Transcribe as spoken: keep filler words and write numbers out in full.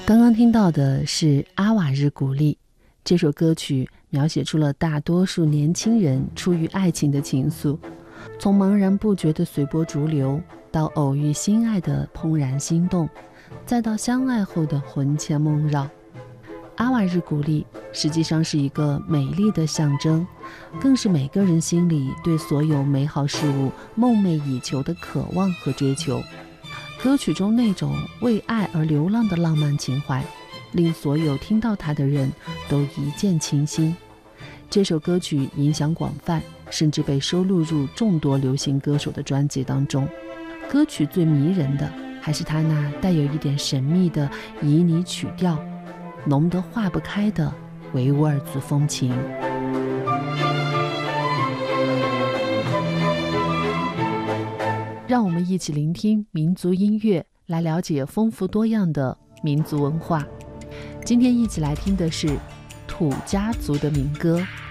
刚刚听到的是阿瓦日古丽，这首歌曲描写出了大多数年轻人出于爱情的情愫，从茫然不觉的随波逐流，到偶遇心爱的怦然心动，再到相爱后的魂牵梦绕。阿瓦日古丽实际上是一个美丽的象征，更是每个人心里对所有美好事物梦寐以求的渴望和追求。歌曲中那种为爱而流浪的浪漫情怀，令所有听到它的人都一见倾心。这首歌曲影响广泛，甚至被收录入众多流行歌手的专辑当中。歌曲最迷人的还是它那带有一点神秘的旖旎曲调，浓得化不开的维吾尔族风情。让我们一起聆听民族音乐，来了解丰富多样的民族文化。今天一起来听的是土家族的民歌《